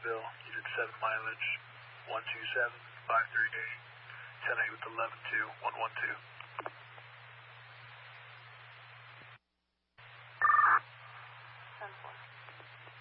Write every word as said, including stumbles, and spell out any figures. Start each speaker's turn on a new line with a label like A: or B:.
A: Evansville, you did seven mileage, one two seven five three eight, ten eight with eleven two one one two.